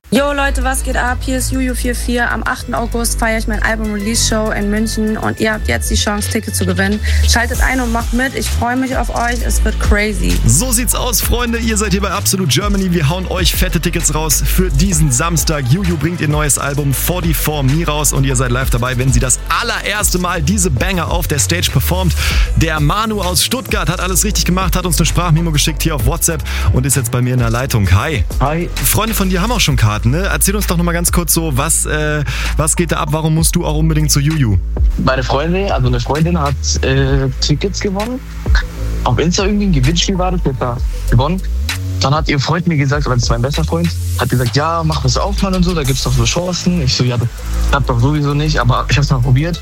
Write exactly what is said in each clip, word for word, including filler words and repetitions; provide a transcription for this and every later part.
Yo Leute, was geht ab? Hier ist Juju vierundvierzig. Am achten August feiere ich mein Album-Release-Show in München und ihr habt jetzt die Chance, Tickets zu gewinnen. Schaltet ein und macht mit. Ich freue mich auf euch. Es wird crazy. So sieht's aus, Freunde. Ihr seid hier bei Absolute Germany. Wir hauen euch fette Tickets raus für diesen Samstag. Juju bringt ihr neues Album vierundvierzig Me raus und ihr seid live dabei, wenn sie das allererste Mal diese Banger auf der Stage performt. Der Manu aus Stuttgart hat alles richtig gemacht, hat uns eine Sprachmemo geschickt hier auf WhatsApp und ist jetzt bei mir in der Leitung. Hi. Hi. Freunde von dir haben auch schon Karten. Ne? Erzähl uns doch nochmal ganz kurz so, was, äh, was geht da ab? Warum musst du auch unbedingt zu Juju? Meine Freundin, also eine Freundin hat äh, Tickets gewonnen. Auf Insta irgendwie ein Gewinnspiel war das, jetzt da gewonnen. Dann hat ihr Freund mir gesagt, oder das ist mein bester Freund, hat gesagt, ja, mach das auch mal und so, da gibt's doch so Chancen. Ich so, ja, das klappt doch sowieso nicht, aber ich hab's mal probiert.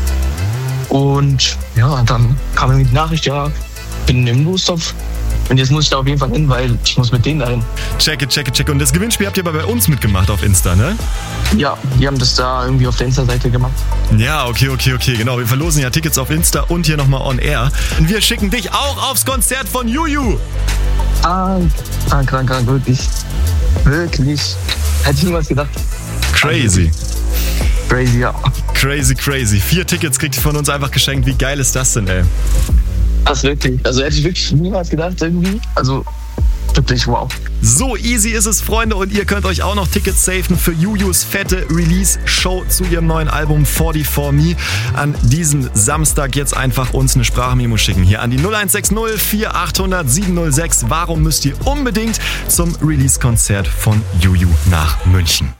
Und ja, dann kam irgendwie die Nachricht, ja, bin im Lostopf. Und jetzt muss ich da auf jeden Fall hin, weil ich muss mit denen dahin. Checke, checke, checke. Und das Gewinnspiel habt ihr aber bei uns mitgemacht auf Insta, ne? Ja, die haben das da irgendwie auf der Insta-Seite gemacht. Ja, okay, okay, okay, genau. Wir verlosen ja Tickets auf Insta und hier nochmal on air. Und wir schicken dich auch aufs Konzert von Juju. Ah, krank, krank, krank, wirklich. Wirklich. Hätte ich niemals gedacht. Crazy. Crazy, ja. Crazy, crazy. Vier Tickets kriegt ihr von uns einfach geschenkt. Wie geil ist das denn, ey? Das wirklich. Also hätte ich wirklich niemals gedacht irgendwie. Also wirklich wow. So easy ist es, Freunde. Und ihr könnt euch auch noch Tickets safen für Jujus fette Release-Show zu ihrem neuen Album vierundvierzig Me. An diesem Samstag jetzt einfach uns eine Sprachmemo schicken. Hier an die null eins sechs null vier acht null null sieben null sechs. Warum müsst ihr unbedingt zum Release-Konzert von Juju nach München?